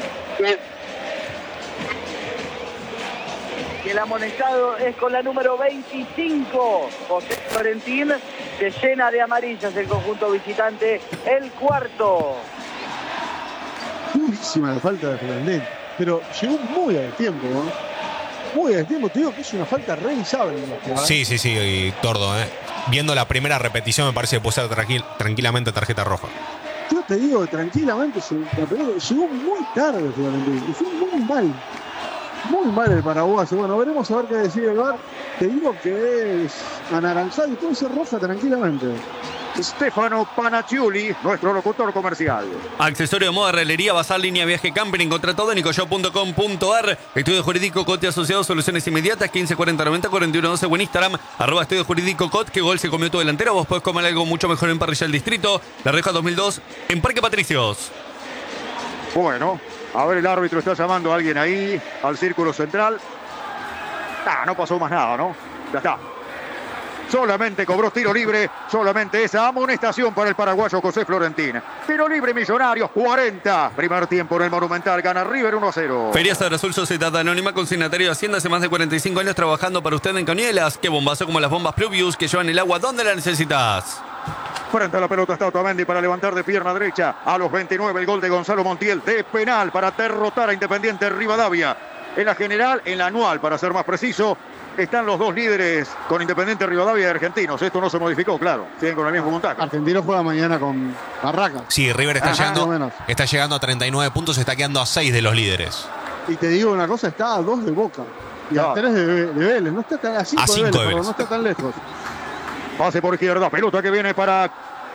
Speaker 6: Y el amonestado es con la número 25. José Florentín se llena de amarillas el conjunto visitante. El cuarto.
Speaker 3: Durísima la falta de Florentín. Pero llegó muy a tiempo, ¿no? Muy a tiempo. Te digo que es una falta revisable.
Speaker 5: Sí, y Tordo, Viendo la primera repetición me parece que puede ser tranquilamente tarjeta roja.
Speaker 3: Yo te digo, tranquilamente, la pelota llegó muy tarde Florentín. Y fue muy mal. Muy mal el paraguayo. Bueno, veremos a ver qué decide el VAR. Te digo que es anaranjado y puede ser roja tranquilamente.
Speaker 1: Stefano Panaccioli, nuestro locutor comercial.
Speaker 2: Accesorio de moda, herrelería, bazar, línea, viaje, camping. Encontrá todo en nicoshop.com.ar. Estudio Jurídico Cote Asociados, soluciones inmediatas, 15 40 90 41 12 o en Instagram, @Estudio Jurídico Cot. Que gol se comió tu delantero. Vos podés comer algo mucho mejor en Parrilla del Distrito. La Reja 2002 en Parque Patricios.
Speaker 1: Bueno, a ver, el árbitro está llamando a alguien ahí, al círculo central. No pasó más nada, ¿no? Ya está. Solamente cobró tiro libre, solamente esa amonestación para el paraguayo José Florentín. Tiro libre Millonarios, 40. Primer tiempo en el Monumental, gana River 1-0.
Speaker 2: Ferias Azul Sociedad Anónima, consignatario de Hacienda, hace más de 45 años trabajando para usted en Cañuelas. Qué bombazo como las bombas Pluvius que llevan el agua donde la necesitas.
Speaker 1: Frente a la pelota está Otamendi para levantar de pierna derecha. A los 29 el gol de Gonzalo Montiel de penal para derrotar a Independiente Rivadavia. En la general, en la anual, para ser más preciso, están los dos líderes con Independiente Rivadavia y Argentinos. Esto no se modificó, claro. Siguen con el mismo puntaje.
Speaker 3: Argentino juega mañana con Barraca.
Speaker 5: Sí, River está llegando a 39 puntos, está quedando a 6 de los líderes.
Speaker 3: Y te digo una cosa, está a 2 de Boca y a 3 de Vélez. No está tan a 5 de Vélez, pero no está tan lejos.
Speaker 1: Pase por izquierda, pelota que viene para...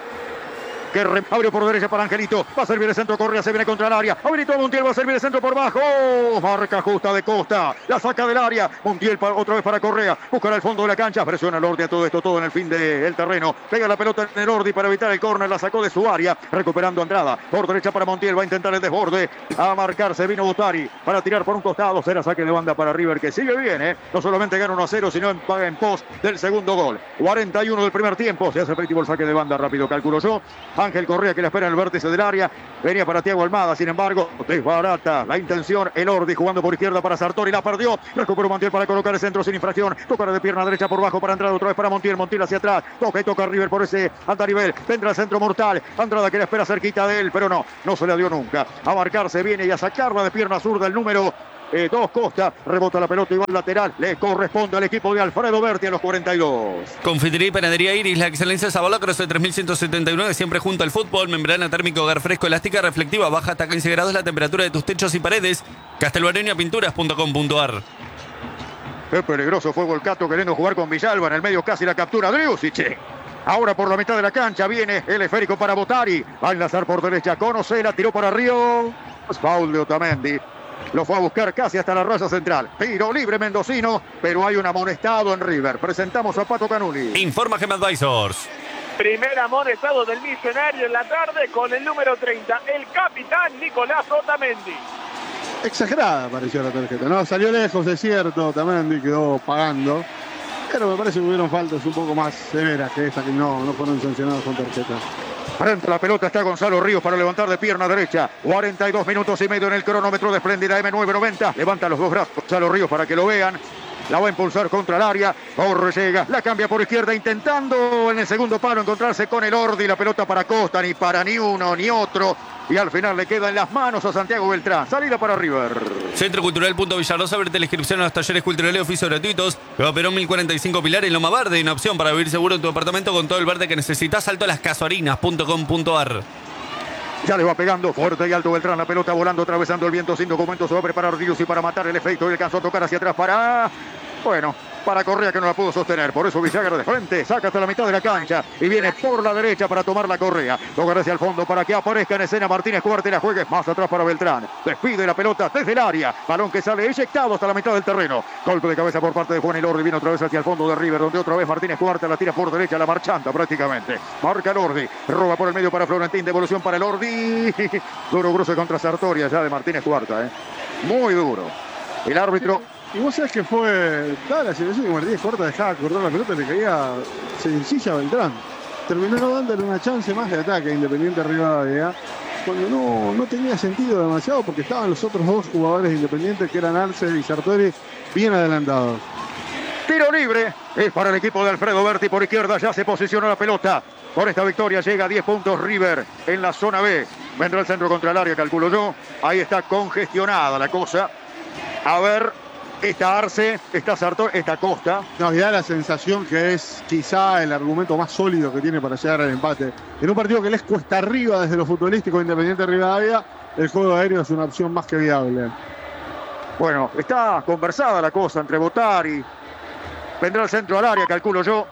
Speaker 1: que abre por derecha para Angelito. Va a servir el centro, Correa se viene contra el área. Habilitó a Montiel, va a servir el centro por bajo. Marca justa de Costa. La saca del área. Montiel otra vez para Correa. Buscará el fondo de la cancha. Presiona el Ordi a todo esto, todo en el fin del terreno. Pega la pelota en el Ordi para evitar el córner. La sacó de su área. Recuperando Andrada. Por derecha para Montiel. Va a intentar el desborde. A marcarse vino Botari para tirar por un costado. Será saque de banda para River, que sigue bien, No solamente gana 1-0, sino en pos del segundo gol. 41 del primer tiempo. Se hace efectivo el saque de banda rápido, calculo yo. Ángel Correa que la espera en el vértice del área. Venía para Thiago Almada, sin embargo, desbarata la intención. El Ordi jugando por izquierda para Sartori, la perdió. Recuperó Montiel para colocar el centro sin infracción. Toca de pierna derecha por bajo para Andrada, otra vez para Montiel. Montiel hacia atrás. Toca y toca a River por ese alta nivel. Vendrá el centro mortal. Andrada que la espera cerquita de él, pero no se le dio nunca. A marcarse viene y a sacarla de pierna zurda el número 2 Costa, rebota la pelota y va al lateral, le corresponde al equipo de Alfredo Berti a los 42.
Speaker 2: Confitería y Panadería Iris, la excelencia Sabala, Croce 3179, siempre junto al fútbol, membrana térmico, hogar fresco, elástica, reflectiva, baja hasta 15 grados la temperatura de tus techos y paredes. Castelbareñapinturas.com.ar.
Speaker 1: Qué peligroso fue Volcato queriendo jugar con Villalba, en el medio casi la captura Driusic. Ahora por la mitad de la cancha viene el esférico para Botari, va a enlazar por derecha, Conocela, tiró para Río, foul de Otamendi. Lo fue a buscar casi hasta la raya central. Tiro libre mendocino, pero hay un amonestado en River. Presentamos a Pato Canuli.
Speaker 2: Informa Gem Advisors.
Speaker 4: Primer amonestado del Millonario en la tarde con el número 30, el capitán Nicolás Otamendi.
Speaker 3: Exagerada pareció la tarjeta, ¿no? Salió lejos, es cierto, Otamendi quedó pagando. Pero me parece que hubieron faltas un poco más severas que esta, que no fueron sancionadas con tarjeta.
Speaker 1: Frente a la pelota está Gonzalo Ríos para levantar de pierna derecha. 42 minutos y medio en el cronómetro de Espléndida M990. Levanta los dos brazos Gonzalo Ríos para que lo vean. La va a impulsar contra el área. Corre, llega, la cambia por izquierda, intentando en el segundo palo encontrarse con el Ordi. La pelota para Costa, ni para ni uno ni otro. Y al final le queda en las manos a Santiago Beltrán. Salida para River.
Speaker 2: Centro Cultural Punto Villarrosa, abrete la inscripción a los talleres culturales y oficios gratuitos. Eva Perón 1045 Pilar en Loma Verde. Una opción para vivir seguro en tu apartamento con todo el verde que necesitas. Salto a las casuarinas.com.ar.
Speaker 1: Ya le va pegando fuerte y alto Beltrán. La pelota volando, atravesando el viento sin documento. Se va a preparar Rius y para matar el efecto. Y alcanzó a tocar hacia atrás para... para Correa, que no la pudo sostener. Por eso Villagra de frente, saca hasta la mitad de la cancha y viene por la derecha para tomar la Correa. Tocar hacia el fondo para que aparezca en escena Martínez Cuarte. La juegue más atrás para Beltrán. Despide la pelota desde el área. Balón que sale eyectado hasta la mitad del terreno. Golpe de cabeza por parte de Juan Elordi. Viene otra vez hacia el fondo de River, donde otra vez Martínez Cuarte la tira por derecha, la marchanta prácticamente. Marca Elordi. Roba por el medio para Florentín. Devolución para Elordi. Duro cruce contra Sartoria ya de Martínez Cuarta. Muy duro. El árbitro...
Speaker 3: Y vos sabés que fue toda la situación que Martínez Cuarta dejaba correr la pelota y le caía sencilla a Beltrán. Terminó no dándole una chance más de ataque a Independiente Rivadavia, cuando no tenía sentido demasiado, porque estaban los otros dos jugadores de Independiente, que eran Arce y Sartori, bien adelantados.
Speaker 1: Tiro libre es para el equipo de Alfredo Berti por izquierda. Ya se posicionó la pelota. Por esta victoria llega a 10 puntos River en la zona B. Vendrá el centro contra el área, calculo yo. Ahí está congestionada la cosa. A ver... Está Arce, está Sartori, está Costa.
Speaker 3: Nos da la sensación que es quizá el argumento más sólido que tiene para llegar al empate. En un partido que les cuesta arriba desde lo futbolístico Independiente Rivadavia, el juego aéreo es una opción más que viable.
Speaker 1: Bueno, está conversada la cosa entre Botari. Vendrá el centro al área, calculo yo.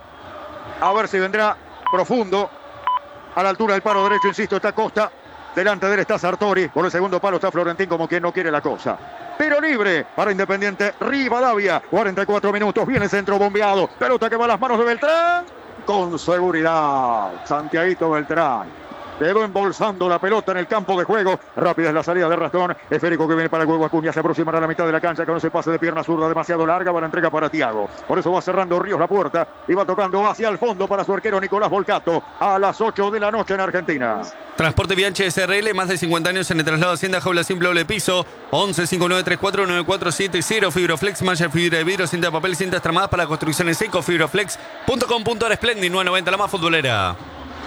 Speaker 1: A ver si vendrá profundo. A la altura del palo derecho, insisto, está Costa. Delante de él está Sartori. Por el segundo palo está Florentín, como quien no quiere la cosa. Tiro libre para Independiente Rivadavia. 44 minutos. Viene el centro bombeado. Pelota que va a las manos de Beltrán. Con seguridad. Santiaguito Beltrán. Quedó embolsando la pelota en el campo de juego. Rápida es la salida de Rastón. Esférico que viene para el huevo Acuña. Se aproximará a la mitad de la cancha con ese pase de pierna zurda demasiado larga. Va la entrega para Thiago. Por eso va cerrando Ríos la puerta. Y va tocando hacia el fondo para su arquero Nicolás Volcato. A las 8 de la noche en Argentina.
Speaker 2: Transporte Bianchi SRL, más de 50 años en el traslado de Hacienda, jaula simple doble piso. 11 5934 9470. Fibroflex, malla fibra de vidrio, cinta de papel, cintas tramadas para construcciones seco. Fibroflex.com.ar. Splendid 990, la más futbolera.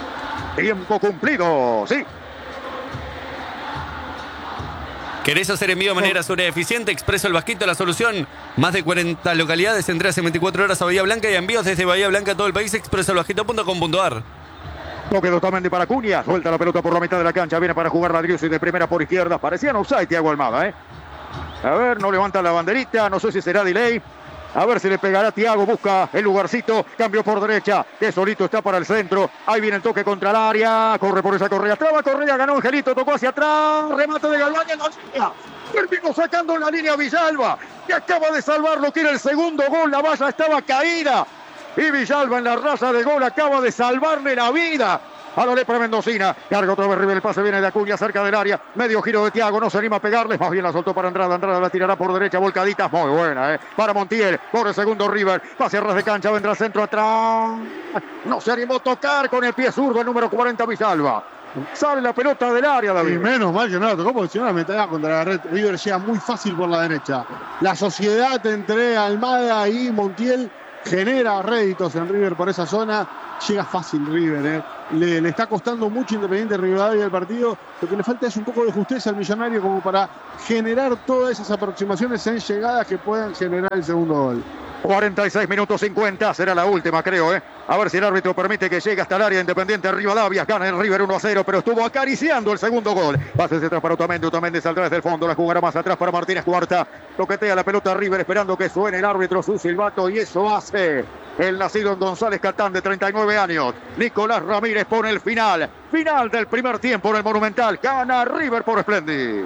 Speaker 1: Tiempo cumplido, sí.
Speaker 2: ¿Querés hacer envío de manera sobre eficiente? Expreso El Vasquito, la solución. Más de 40 localidades, entregas en 24 horas a Bahía Blanca y envíos desde Bahía Blanca a todo el país. expresoelvasquito.com.ar.
Speaker 1: Toque Otamendi para Cunha. Suelta la pelota por la mitad de la cancha. Viene para jugar la Driussi de primera por izquierda. Parecía no offside Thiago Almada, A ver, no levanta la banderita. No sé si será delay. A ver si le pegará Thiago. Busca el lugarcito. Cambio por derecha. Que solito está para el centro. Ahí viene el toque contra el área. Corre por esa Correa. Traba Correa. Ganó Angelito. Tocó hacia atrás. Remate de Galván. Terminó sacando en la línea Villalba. Que acaba de salvarlo. Que era el segundo gol. La valla estaba caída. Y Villalba en la raza de gol acaba de salvarle la vida a la lepra mendocina. Carga otra vez River, el pase viene de Acuña cerca del área. Medio giro de Thiago, no se anima a pegarle. Más bien la soltó para Andrada. Andrada la tirará por derecha, volcadita. Muy buena, para Montiel. Por el segundo River. Pase a ras de cancha, vendrá el centro atrás. No se animó a tocar con el pie zurdo el número 40 Villalba. Sale la pelota del área, David.
Speaker 3: Y menos mal que no la tocó, porque si no la metía contra la red. River llega muy fácil por la derecha. La sociedad entre Almada y Montiel genera réditos en River por esa zona. Llega fácil River, Le está costando mucho Independiente Rivadavia el partido. Lo que le falta es un poco de justeza al Millonario como para generar todas esas aproximaciones en llegadas que puedan generar el segundo gol.
Speaker 1: 46 minutos 50, será la última, creo, A ver si el árbitro permite que llegue hasta el área Independiente Rivadavia. Gana el River 1-0, pero estuvo acariciando el segundo gol. Pase hacia atrás para Otamendi. Otamendi saldrá desde el fondo, la jugará más atrás para Martínez Cuarta. Toquetea la pelota a River esperando que suene el árbitro su silbato, y eso hace el nacido en González Catán de 39 años. Nicolás Ramírez pone el final. Final del primer tiempo en el Monumental. Gana River por Splendid.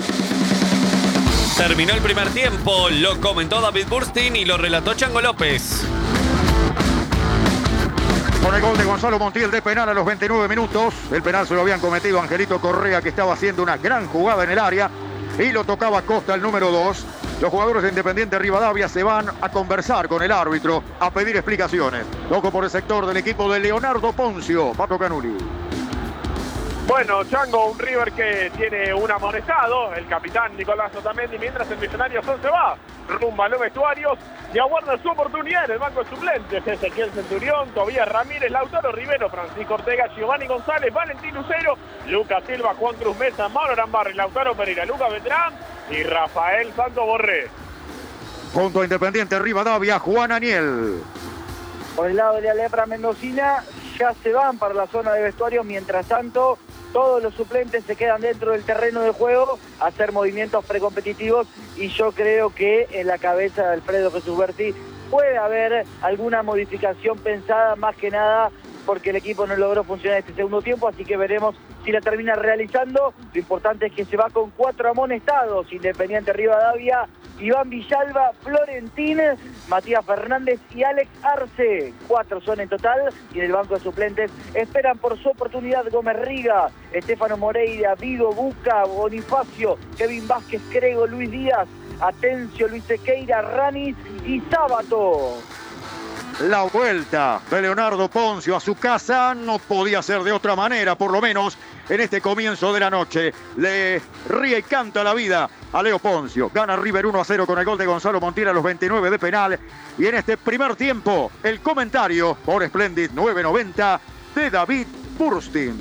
Speaker 2: Terminó el primer tiempo, lo comentó David Burstein y lo relató Chango López.
Speaker 1: Con el gol de Gonzalo Montiel de penal a los 29 minutos. El penal se lo habían cometido Angelito Correa, que estaba haciendo una gran jugada en el área. Y lo tocaba Costa, el número 2. Los jugadores de Independiente Rivadavia se van a conversar con el árbitro, a pedir explicaciones. Toco por el sector del equipo de Leonardo Poncio. Pato Canuli.
Speaker 4: Bueno, Chango, un River que tiene un amonestado, el capitán Nicolás Otamendi, mientras el Millonario se va rumbo a los vestuarios y aguarda su oportunidad en el banco de suplentes. Ezequiel Centurión, Tobías Ramírez, Lautaro Rivero, Francisco Ortega, Giovanni González, Valentín Lucero, Lucas Silva, Juan Cruz Mesa, Mauro Arambarri, Lautaro Pereira, Lucas Beltrán y Rafael Santos Borré.
Speaker 1: Junto a Independiente Rivadavia, Juan Aniel.
Speaker 6: Por el lado de la lepra mendocina ya se van para la zona de vestuario. Mientras tanto, todos los suplentes se quedan dentro del terreno de juego a hacer movimientos precompetitivos, y yo creo que en la cabeza de Alfredo Jesús Berti puede haber alguna modificación pensada, más que nada porque el equipo no logró funcionar este segundo tiempo, así que veremos si la termina realizando. Lo importante es que se va con 4 amonestados: Independiente Rivadavia, Iván Villalba, Florentín, Matías Fernández y Alex Arce. 4 son en total, y en el banco de suplentes esperan por su oportunidad Gómez Riga, Estefano Moreira, Vigo, Buca, Bonifacio, Kevin Vázquez, Crego, Luis Díaz, Atencio, Luis Sequeira, Ranis y Sábato.
Speaker 1: La vuelta de Leonardo Poncio a su casa no podía ser de otra manera, por lo menos en este comienzo de la noche. Le ríe y canta la vida a Leo Poncio. Gana River 1-0 con el gol de Gonzalo Montiel a los 29 de penal. Y en este primer tiempo, el comentario por Splendid 990 de David Burstein.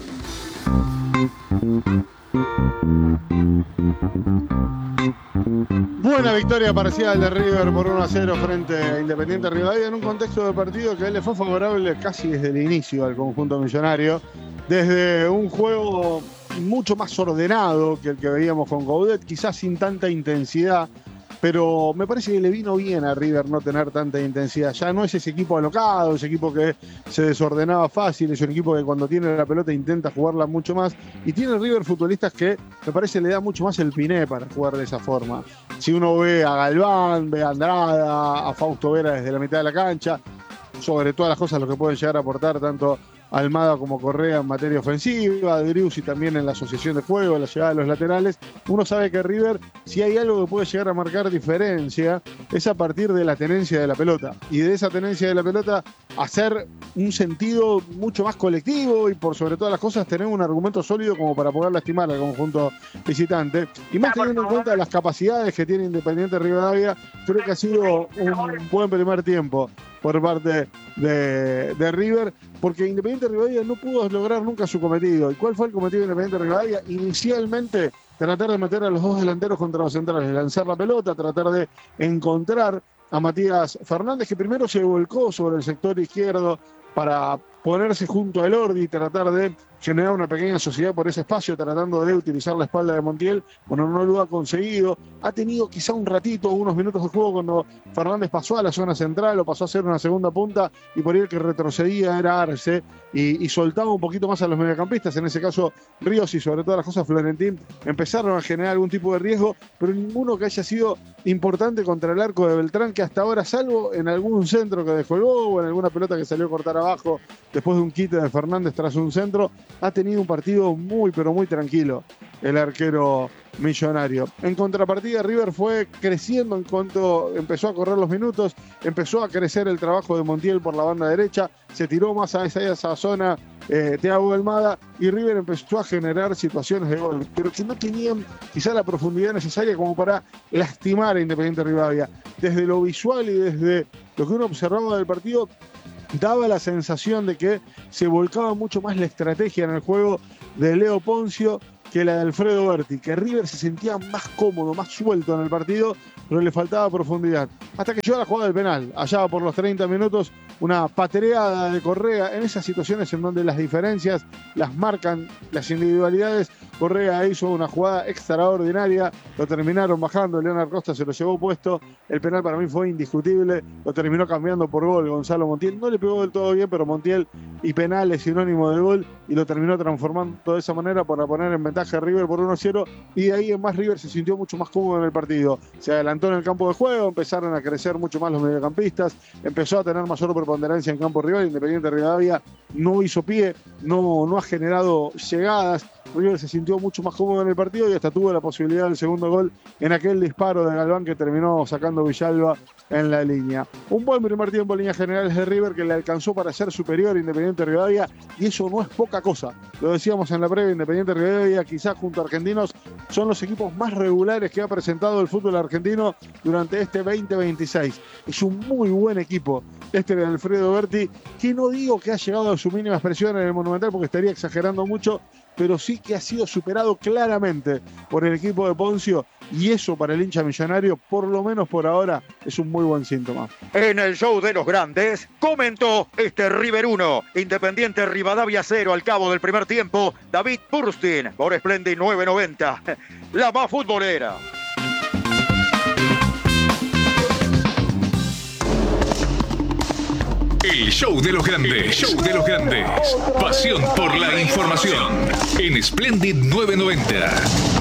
Speaker 3: Buena victoria parcial de River por 1-0 frente a Independiente Rivadavia en un contexto de partido que le fue favorable casi desde el inicio al conjunto millonario. Desde un juego mucho más ordenado que el que veíamos con Coudet, quizás sin tanta intensidad, pero me parece que le vino bien a River no tener tanta intensidad. Ya no es ese equipo alocado, ese equipo que se desordenaba fácil, es un equipo que cuando tiene la pelota intenta jugarla mucho más, y tiene River futbolistas que me parece le da mucho más el piné para jugar de esa forma. Si uno ve a Galván, ve a Andrada, a Fausto Vera desde la mitad de la cancha, sobre todas las cosas lo que pueden llegar a aportar tanto Almada como Correa en materia ofensiva, Driussi también en la asociación de juego, en la llegada de los laterales, uno sabe que River, si hay algo que puede llegar a marcar diferencia, es a partir de la tenencia de la pelota, y de esa tenencia de la pelota hacer un sentido mucho más colectivo, y por sobre todas las cosas tener un argumento sólido como para poder lastimar al conjunto visitante, y más teniendo en cuenta las capacidades que tiene Independiente Rivadavia. Creo que ha sido un buen primer tiempo. por parte de River, porque Independiente Rivadavia no pudo lograr nunca su cometido. ¿Y cuál fue el cometido de Independiente Rivadavia? Inicialmente, tratar de meter a los dos delanteros contra los centrales, lanzar la pelota, tratar de encontrar a Matías Fernández, que primero se volcó sobre el sector izquierdo para ponerse junto a Elordi y tratar de generar una pequeña sociedad por ese espacio, tratando de utilizar la espalda de Montiel. Bueno, no lo ha conseguido. Ha tenido quizá un ratito, unos minutos de juego cuando Fernández pasó a la zona central o pasó a ser una segunda punta, y por ahí el que retrocedía era Arce y soltaba un poquito más a los mediocampistas. En ese caso, Ríos y sobre todo las cosas Florentín empezaron a generar algún tipo de riesgo, pero ninguno que haya sido importante contra el arco de Beltrán, que hasta ahora, salvo en algún centro que dejó el Bobo o en alguna pelota que salió a cortar abajo después de un quite de Fernández tras un centro, ha tenido un partido muy pero muy tranquilo el arquero millonario. En contrapartida, River fue creciendo en cuanto empezó a correr los minutos, empezó a crecer el trabajo de Montiel por la banda derecha, se tiró más a esa zona Thiago Almada, y River empezó a generar situaciones de gol, pero que no tenían quizá la profundidad necesaria como para lastimar a Independiente Rivadavia. Desde lo visual y desde lo que uno observaba del partido, daba la sensación de que se volcaba mucho más la estrategia en el juego de Leo Poncio que la de Alfredo Berti, que River se sentía más cómodo, más suelto en el partido, pero le faltaba profundidad. Hasta que llegó la jugada del penal, allá por los 30 minutos, una patreada de Correa, en esas situaciones en donde las diferencias las marcan las individualidades. Correa hizo una jugada extraordinaria, lo terminaron bajando, Leonardo Costa se lo llevó puesto, el penal para mí fue indiscutible, lo terminó cambiando por gol Gonzalo Montiel, no le pegó del todo bien, pero Montiel y penal es sinónimo de gol, y lo terminó transformando de esa manera para poner en ventaja a River por 1-0, y de ahí en más River se sintió mucho más cómodo en el partido, se adelantó en el campo de juego, empezaron a crecer mucho más los mediocampistas, empezó a tener mayor preponderancia en campo rival. Independiente Rivadavia no hizo pie, no ha generado llegadas. River se sintió mucho más cómodo en el partido y hasta tuvo la posibilidad del segundo gol en aquel disparo de Galván que terminó sacando Villalba en la línea. Un buen primer tiempo en líneas generales de River, que le alcanzó para ser superior a Independiente Rivadavia, y eso no es poca cosa. Lo decíamos en la previa, Independiente Rivadavia quizás junto a Argentinos son los equipos más regulares que ha presentado el fútbol argentino durante este 2026. Es un muy buen equipo este de Alfredo Berti, que no digo que ha llegado a su mínima expresión en el Monumental porque estaría exagerando mucho, pero sí que ha sido superado claramente por el equipo de Poncio, y eso para el hincha millonario, por lo menos por ahora, es un muy buen síntoma.
Speaker 1: En el show de los grandes, comentó este River 1, Independiente Rivadavia 0 al cabo del primer tiempo, David Burstin, por Splendid 990, la más futbolera.
Speaker 7: El show de los grandes, show de los grandes. Pasión por la información en Splendid 990.